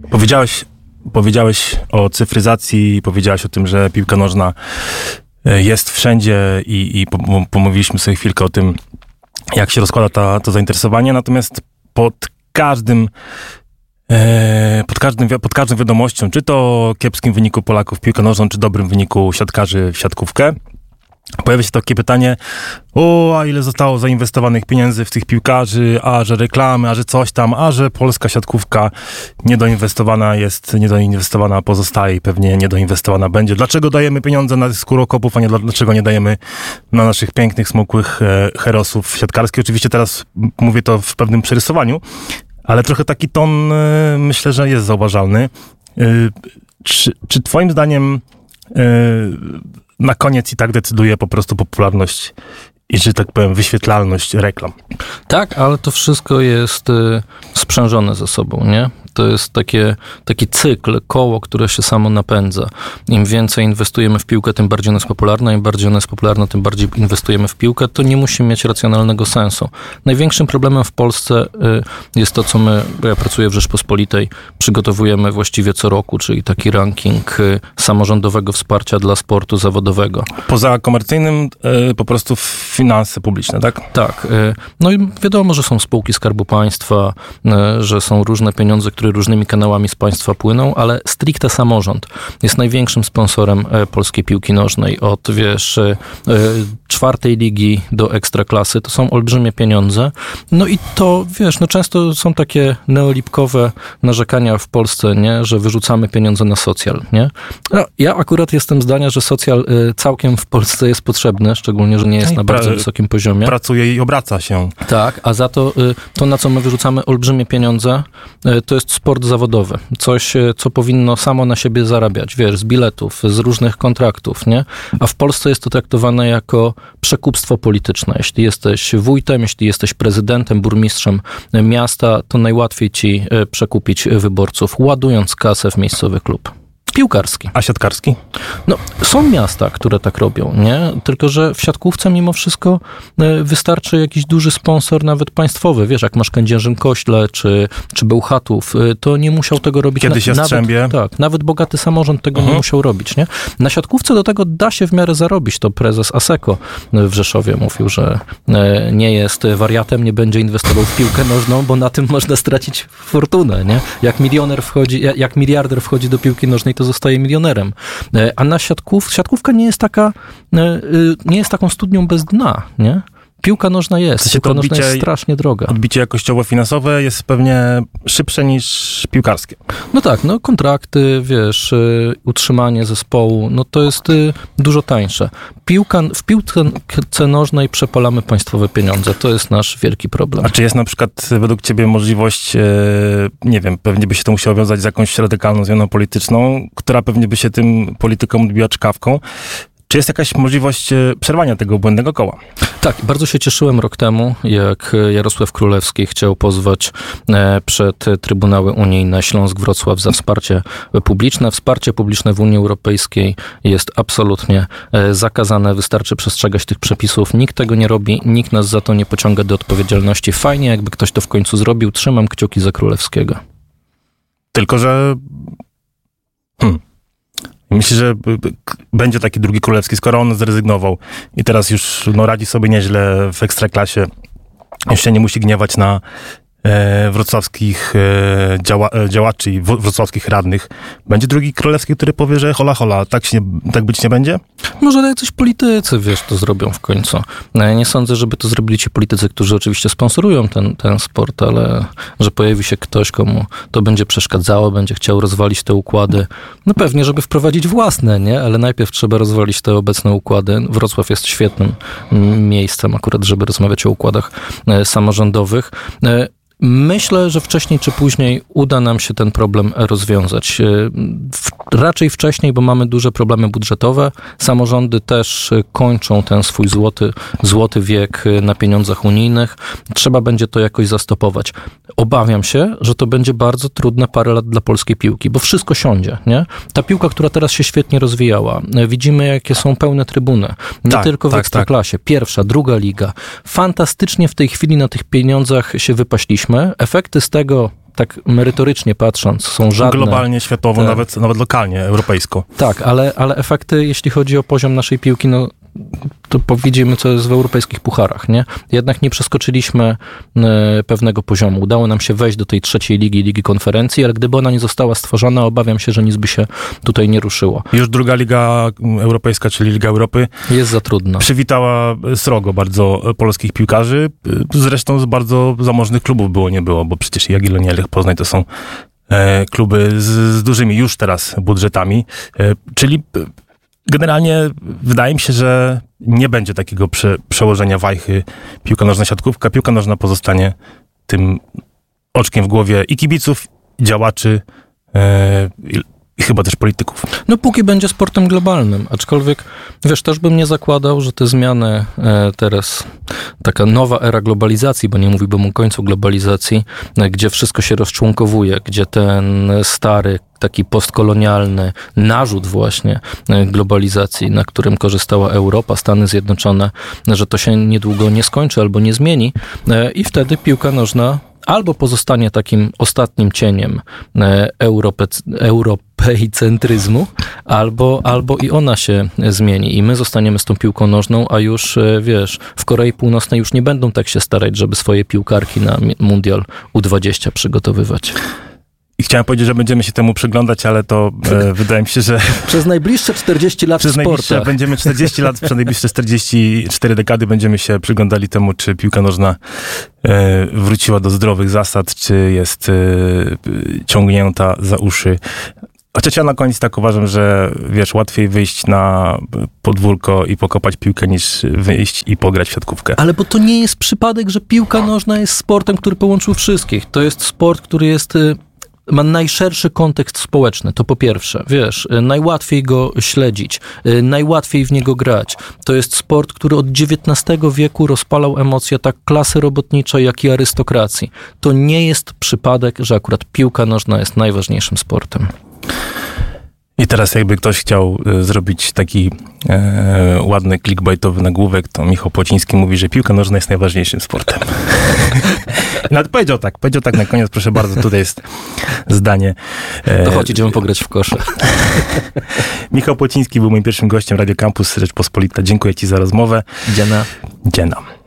Powiedziałeś o cyfryzacji, powiedziałeś o tym, że piłka nożna jest wszędzie i pomówiliśmy sobie chwilkę o tym, jak się rozkłada to zainteresowanie, natomiast pod każdą wiadomością, czy to kiepskim wyniku Polaków w piłkę nożną, czy dobrym wyniku siatkarzy w siatkówkę, pojawia się takie pytanie, a ile zostało zainwestowanych pieniędzy w tych piłkarzy, a że reklamy, a że coś tam, a że polska siatkówka niedoinwestowana pozostaje i pewnie niedoinwestowana będzie. Dlaczego dajemy pieniądze na skórokopów, a dlaczego nie dajemy na naszych pięknych, smukłych herosów siatkarskich? Oczywiście teraz mówię to w pewnym przerysowaniu, ale trochę taki ton myślę, że jest zauważalny. Czy twoim zdaniem na koniec i tak decyduje po prostu popularność i, że tak powiem, wyświetlalność reklam? Tak, ale to wszystko jest sprzężone ze sobą, nie? To jest taki cykl, koło, które się samo napędza. Im więcej inwestujemy w piłkę, tym bardziej ona jest popularna. Im bardziej ona jest popularna, tym bardziej inwestujemy w piłkę. To nie musi mieć racjonalnego sensu. Największym problemem w Polsce jest to, co ja pracuję w Rzeczpospolitej, przygotowujemy właściwie co roku, czyli taki ranking samorządowego wsparcia dla sportu zawodowego. Poza komercyjnym po prostu finanse publiczne, tak? Tak. No i wiadomo, że są spółki Skarbu Państwa, że są różne pieniądze, które różnymi kanałami z państwa płyną, ale stricte samorząd jest największym sponsorem polskiej piłki nożnej. Od, 4. ligi do ekstraklasy. To są olbrzymie pieniądze. No i to, często są takie neolipkowe narzekania w Polsce, nie? Że wyrzucamy pieniądze na socjal, nie? Ja akurat jestem zdania, że socjal całkiem w Polsce jest potrzebny, szczególnie, że nie jest na bardzo wysokim poziomie. Pracuje i obraca się. Tak, a za to, na co my wyrzucamy olbrzymie pieniądze, to jest sport zawodowy. Coś, co powinno samo na siebie zarabiać, z biletów, z różnych kontraktów, nie? A w Polsce jest to traktowane jako przekupstwo polityczne. Jeśli jesteś wójtem, jeśli jesteś prezydentem, burmistrzem miasta, to najłatwiej ci przekupić wyborców, ładując kasę w miejscowy klub piłkarski. A siatkarski? No, są miasta, które tak robią, nie? Tylko że w siatkówce mimo wszystko wystarczy jakiś duży sponsor, nawet państwowy. Jak masz Kędzierzyn-Koźle czy Bełchatów, to nie musiał tego robić. Kiedyś Jastrzębie. Nawet bogaty samorząd tego nie musiał robić, nie? Na siatkówce do tego da się w miarę zarobić. To prezes Asseco w Rzeszowie mówił, że nie jest wariatem, nie będzie inwestował w piłkę nożną, bo na tym można stracić fortunę, nie? Jak miliarder wchodzi do piłki nożnej, to zostaje milionerem. A na siatkówka nie jest taką studnią bez dna, nie? Piłka nożna jest. Piłka nożna jest strasznie droga. Odbicie jakościowo-finansowe jest pewnie szybsze niż piłkarskie. No tak, kontrakty, utrzymanie zespołu, to jest dużo tańsze. W piłce nożnej przepalamy państwowe pieniądze. To jest nasz wielki problem. A czy jest na przykład według ciebie możliwość, pewnie by się to musiało wiązać z jakąś radykalną zmianą polityczną, która pewnie by się tym politykom odbiła czkawką? Czy jest jakaś możliwość przerwania tego błędnego koła? Tak, bardzo się cieszyłem rok temu, jak Jarosław Królewski chciał pozwać przed Trybunały Unijne Śląsk-Wrocław za wsparcie publiczne. Wsparcie publiczne w Unii Europejskiej jest absolutnie zakazane. Wystarczy przestrzegać tych przepisów. Nikt tego nie robi, nikt nas za to nie pociąga do odpowiedzialności. Fajnie, jakby ktoś to w końcu zrobił. Trzymam kciuki za Królewskiego. Tylko że... Myślę, że będzie taki drugi Królewski, skoro on zrezygnował i teraz już radzi sobie nieźle w Ekstraklasie. Już się nie musi gniewać na wrocławskich działaczy i wrocławskich radnych. Będzie drugi Królewski, który powie, że hola, tak być nie będzie? Może jacyś politycy, to zrobią w końcu. Nie sądzę, żeby to zrobili ci politycy, którzy oczywiście sponsorują ten sport, ale że pojawi się ktoś, komu to będzie przeszkadzało, będzie chciał rozwalić te układy. Pewnie, żeby wprowadzić własne, nie? Ale najpierw trzeba rozwalić te obecne układy. Wrocław jest świetnym miejscem akurat, żeby rozmawiać o układach samorządowych. Myślę, że wcześniej czy później uda nam się ten problem rozwiązać. Raczej wcześniej, bo mamy duże problemy budżetowe. Samorządy też kończą ten swój złoty wiek na pieniądzach unijnych. Trzeba będzie to jakoś zastopować. Obawiam się, że to będzie bardzo trudne parę lat dla polskiej piłki, bo wszystko siądzie, nie? Ta piłka, która teraz się świetnie rozwijała. Widzimy, jakie są pełne trybuny. Nie tylko w Ekstraklasie. Pierwsza, druga liga. Fantastycznie w tej chwili na tych pieniądzach się wypaśliśmy. Efekty z tego tak merytorycznie patrząc, są żadne. Globalnie, światowo, tak. nawet lokalnie, europejsko. Tak, ale efekty, jeśli chodzi o poziom naszej piłki, no to widzimy, co jest w europejskich pucharach, nie? Jednak nie przeskoczyliśmy pewnego poziomu. Udało nam się wejść do tej trzeciej ligi konferencji, ale gdyby ona nie została stworzona, obawiam się, że nic by się tutaj nie ruszyło. Już druga Liga Europejska, czyli Liga Europy, jest za trudno. Przywitała srogo bardzo polskich piłkarzy. Zresztą z bardzo zamożnych klubów nie było, bo przecież Jagiellonia, Lech Poznań to są kluby z dużymi już teraz budżetami, czyli generalnie wydaje mi się, że nie będzie takiego przełożenia wajchy piłka nożna, siatkówka. Piłka nożna pozostanie tym oczkiem w głowie i kibiców, i działaczy, i chyba też polityków. No póki będzie sportem globalnym, aczkolwiek, wiesz, też bym nie zakładał, że te zmiany teraz, taka nowa era globalizacji, bo nie mówiłbym o końcu globalizacji, gdzie wszystko się rozczłonkowuje, gdzie ten stary, taki postkolonialny narzut właśnie globalizacji, na którym korzystała Europa, Stany Zjednoczone, że to się niedługo nie skończy albo nie zmieni i wtedy piłka nożna albo pozostanie takim ostatnim cieniem europejcentryzmu, albo i ona się zmieni i my zostaniemy z tą piłką nożną, a już, wiesz, w Korei Północnej już nie będą tak się starać, żeby swoje piłkarki na Mundial U20 przygotowywać. I chciałem powiedzieć, że będziemy się temu przyglądać, ale to wydaje mi się, że... Przez najbliższe 40 lat w sportach. Będziemy 40 lat, przez najbliższe 44 dekady będziemy się przyglądali temu, czy piłka nożna wróciła do zdrowych zasad, czy jest ciągnięta za uszy. Chociaż ja na koniec tak uważam, że wiesz, łatwiej wyjść na podwórko i pokopać piłkę, niż wyjść i pograć w siatkówkę. Ale bo to nie jest przypadek, że piłka nożna jest sportem, który połączył wszystkich. To jest sport, który ma najszerszy kontekst społeczny, to po pierwsze, wiesz, najłatwiej go śledzić, najłatwiej w niego grać. To jest sport, który od XIX wieku rozpalał emocje tak klasy robotniczej, jak i arystokracji. To nie jest przypadek, że akurat piłka nożna jest najważniejszym sportem. I teraz jakby ktoś chciał zrobić taki ładny clickbaitowy nagłówek, to Michał Płociński mówi, że piłka nożna jest najważniejszym sportem. Nawet powiedział tak na koniec, proszę bardzo, tutaj jest zdanie. To chodź, idziemy pograć w kosze. Michał Płociński był moim pierwszym gościem Radio Campus Rzeczpospolita. Dziękuję ci za rozmowę. Dziena.